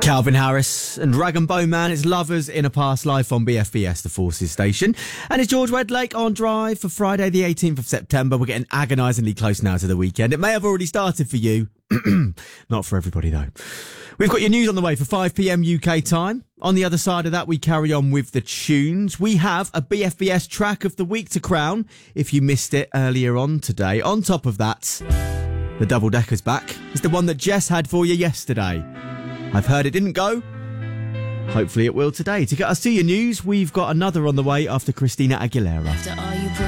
Calvin Harris and Rag and Bone Man, it's Lovers in a Past Life on BFBS, the Forces station. And it's George Wedlake on Drive for Friday the 18th of September. We're getting agonisingly close now to the weekend. It may have already started for you. Not for everybody, though. We've got your news on the way for 5pm UK time. On the other side of that, we carry on with the tunes. We have a BFBS track of the week to crown, if you missed it earlier on today. On top of that, the Double Decker's back. It's the one that Jess had for you yesterday. I've heard it didn't go. Hopefully it will today. To get us to your news, we've got another on the way after Christina Aguilera. After all you